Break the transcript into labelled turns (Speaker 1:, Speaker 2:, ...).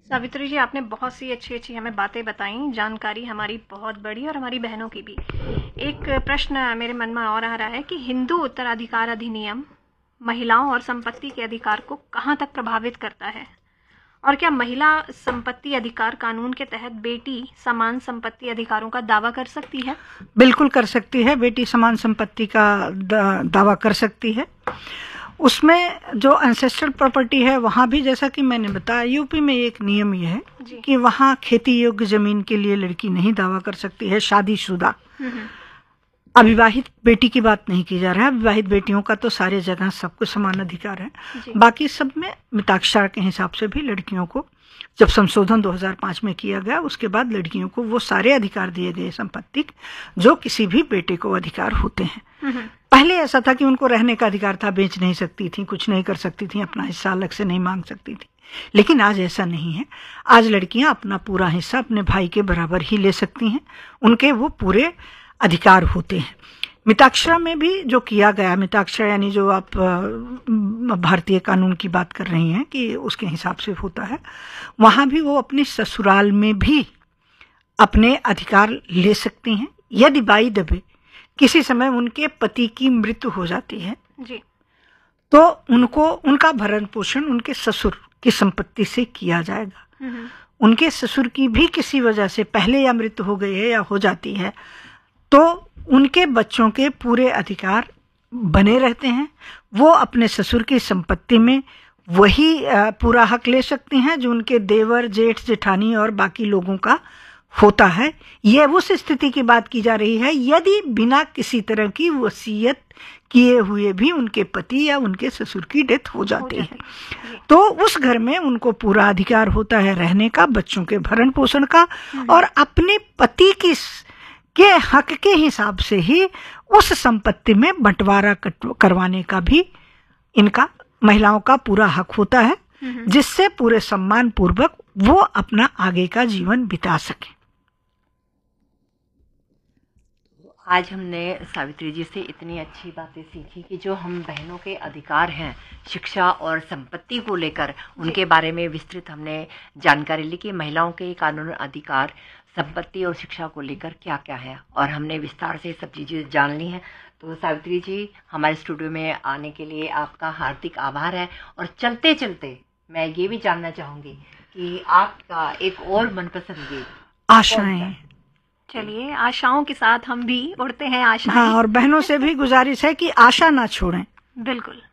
Speaker 1: सावित्री जी, आपने बहुत सी अच्छी अच्छी हमें बातें बताई, जानकारी हमारी बहुत बड़ी और हमारी बहनों की भी। एक प्रश्न मेरे मन में और आ रहा है कि हिंदू उत्तराधिकार अधिनियम महिलाओं और संपत्ति के अधिकार को कहाँ तक प्रभावित करता है, और क्या महिला संपत्ति अधिकार कानून के तहत बेटी समान संपत्ति अधिकारों का दावा कर सकती है?
Speaker 2: बिल्कुल कर सकती है, बेटी समान संपत्ति का दावा कर सकती है। उसमें जो एंसेस्ट्रल प्रॉपर्टी है वहाँ भी, जैसा कि मैंने बताया, यूपी में एक नियम ये है कि वहाँ खेती योग्य जमीन के लिए लड़की नहीं दावा कर सकती है, शादीशुदा। अविवाहित बेटी की बात नहीं की जा रहा है, विवाहित बेटियों का तो सारे जगह सबको समान अधिकार है। बाकी सब में मिताक्षर के हिसाब से भी लड़कियों को, जब संशोधन 2005 में किया गया, उसके बाद लड़कियों को वो सारे अधिकार दिए गए संपत्ति जो किसी भी बेटे को अधिकार होते हैं। पहले ऐसा था कि उनको रहने का अधिकार था, बेच नहीं सकती थी, कुछ नहीं कर सकती थी, अपना हिस्सा अलग से नहीं मांग सकती थी। लेकिन आज ऐसा नहीं है। आज लड़कियां अपना पूरा हिस्सा अपने भाई के बराबर ही ले सकती हैं, उनके वो पूरे अधिकार होते हैं। मिताक्षरा में भी जो किया गया, मिताक्षरा यानी जो आप भारतीय कानून की बात कर रही हैं कि उसके हिसाब से होता है, वहां भी वो अपने ससुराल में भी अपने अधिकार ले सकती हैं। यदि बाई दबे किसी समय उनके पति की मृत्यु हो जाती है जी, तो उनको उनका भरण पोषण उनके ससुर की संपत्ति से किया जाएगा। उनके ससुर की भी किसी वजह से पहले या मृत्यु हो गई है या हो जाती है, तो उनके बच्चों के पूरे अधिकार बने रहते हैं। वो अपने ससुर की संपत्ति में वही पूरा हक ले सकती हैं जो उनके देवर, जेठ, जेठानी और बाकी लोगों का होता है। यह उस स्थिति की बात की जा रही है यदि बिना किसी तरह की वसीयत किए हुए भी उनके पति या उनके ससुर की डेथ हो जाती है, तो उस घर में उनको पूरा अधिकार होता है रहने का, बच्चों के भरण पोषण का, और अपने पति के हक के हिसाब से ही उस संपत्ति में बंटवारा करवाने का भी इनका, महिलाओं का पूरा हक होता है, जिससे पूरे सम्मान पूर्वक वो अपना आगे का जीवन बिता सके।
Speaker 3: आज हमने सावित्री जी से इतनी अच्छी बातें सीखी कि जो हम बहनों के अधिकार हैं शिक्षा और संपत्ति को लेकर, उनके बारे में विस्तृत हमने जानकारी ली कि महिलाओं के कानूनी अधिकार संपत्ति और शिक्षा को लेकर क्या क्या है, और हमने विस्तार से सब चीज़ें जान ली हैं। तो सावित्री जी, हमारे स्टूडियो में आने के लिए आपका हार्दिक आभार है। और चलते चलते मैं ये भी जानना चाहूँगी कि आपका एक और मनपसंद
Speaker 2: आशाएं।
Speaker 1: चलिए, आशाओं के साथ हम भी उड़ते हैं आशाएं।
Speaker 2: हाँ, और बहनों से भी गुजारिश है कि आशा ना छोड़ें।
Speaker 1: बिल्कुल।